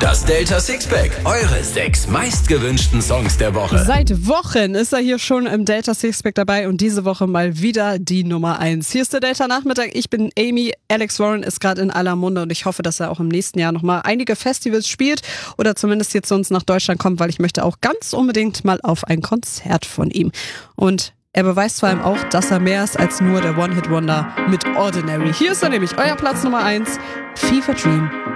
Das Delta Sixpack, eure 6 meistgewünschten Songs der Woche. Seit Wochen ist er hier schon im Delta Sixpack dabei und diese Woche mal wieder die Nummer 1. Hier ist der Delta Nachmittag, ich bin Amy. Alex Warren ist gerade in aller Munde und ich hoffe, dass er auch im nächsten Jahr nochmal einige Festivals spielt oder zumindest jetzt zu uns nach Deutschland kommt, weil ich möchte auch ganz unbedingt mal auf ein Konzert von ihm. Und er beweist vor allem auch, dass er mehr ist als nur der One-Hit-Wonder mit Ordinary. Hier ist er nämlich, euer Platz Nummer 1, Fever Dream.